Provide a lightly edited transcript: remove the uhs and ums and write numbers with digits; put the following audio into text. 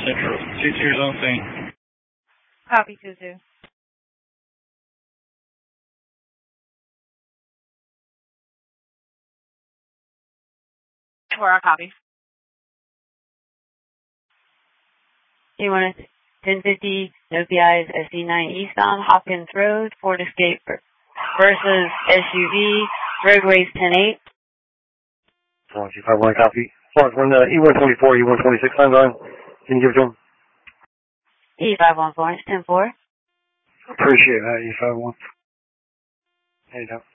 Central. 22 zone scene. Copy, 2-2. For our copy. T1 1050, no PIs, SC9 eastbound, Hopkins Road, Ford Escape versus SUV, roadways 10-8. 251, copy. Florence, we're in the E124, E126 time zone. Can you give it to him? E51 Florence, 10-4. Appreciate that, E51. There you go.